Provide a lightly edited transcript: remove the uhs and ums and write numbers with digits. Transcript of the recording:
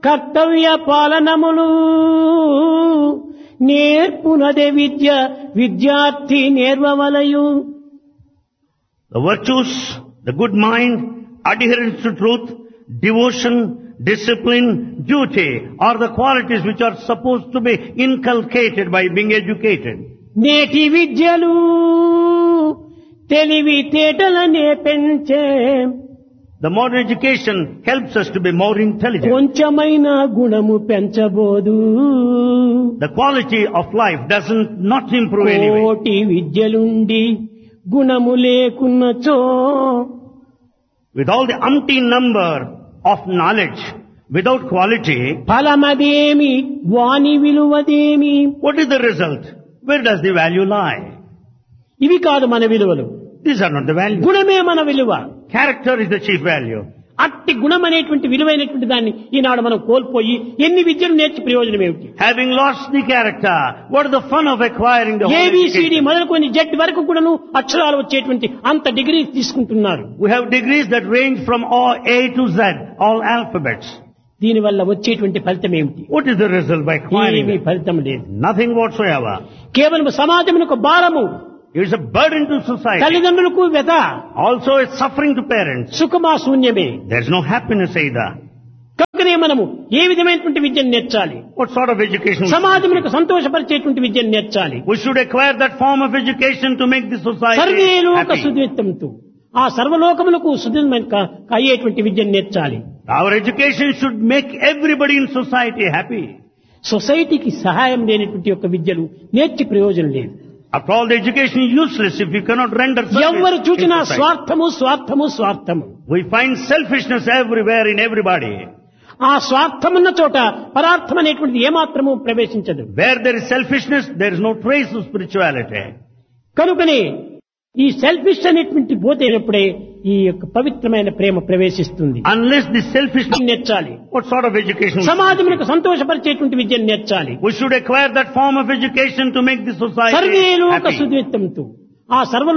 కర్తవ్య పాలనములు నేర్పునదే విద్య విద్యార్థి నేర్వవలయు. The virtues, the good mind, adherence to truth, devotion, discipline, duty are the qualities which are supposed to be inculcated by being educated. నేటి విద్యలు తెలివి తేటలనే పెంచే. The modern education helps us to be more intelligent. కొంచెమైన గుణము పెంచబోదు. The quality of life doesn't not improve anyway. కోటి విద్యలుండి గుణము లేకున్నచో. With all the umpteen number of knowledge, without quality, ఫలమదేమి వాని విలువదేమి. what is the result? Where does the value lie? ఇవి కాదు మన విలువలు. These are not the value. గుణమే మన విలువ. Character is the chief value. అట్టి గుణం అనేటువంటి విలువైనటువంటి దాన్ని ఈనాడు మనం కోల్పోయి ఎన్ని విద్యలు నేర్చి ప్రయోజనం ఏమిటి? Having lost the character, what is the fun of acquiring the whole A B C D education? మొదలుకొని జెడ్ వరకు కూడాను అక్షరాలు వచ్చేటువంటి అంత డిగ్రీ తీసుకుంటున్నారు. We have degrees that range from all A to Z, all alphabets. దీనివల్ల వచ్చేటువంటి ఫలితం ఏమిటి? What is the result by acquiring ఏమీ it? ఫలితం లేదు. Nothing whatsoever. కేవలం సమాజమునకు భారము, It is a burden to society. తల్లిదండ్రులకు వ్యత, Also it's suffering to parents. సుఖమా శూన్యమే. There's no happiness either. కనుకనే మనము ఏ విధమైనటువంటి విద్యను నేర్చాలి? What sort of education? సమాజమునకు సంతోషపరిచేటువంటి విద్యను నేర్చాలి. We should acquire that form of education to make the society survey లోక happy. సుదిత్తంతు, ఆ సర్వలోకములకు సుదితమైన అయ్యేటువంటి విద్యను నేర్చాలి. Our education should make everybody in society happy. సొసైటీకి సహాయం లేనటువంటి యొక్క విద్యలు నేర్చి ప్రయోజనం లేదు. After all, the education is useless if you cannot render ఎవరు service చూచినా in society. స్వార్థము స్వార్థము స్వార్థము. We find selfishness everywhere in everybody. ఆ స్వార్థమున్న చోట పరార్థం అనేటువంటిది ఏమాత్రము ప్రవేశించదు. Where there is selfishness, there is no trace of spirituality. కనుకనే ఈ సెల్ఫిష్ అనేటువంటి పోతేనప్పుడే ఈ యొక్క పవిత్రమైన ప్రేమ ప్రవేశిస్తుంది. Unless the selfishness, నేర్చాలి. what sort of education? సమాజమునకు సంతోషపరిచేటువంటి విద్యను నేర్చాలి. We should acquire that form of education to make the society survey లోక happy. సుదిత్తంతు, ఆ సర్వ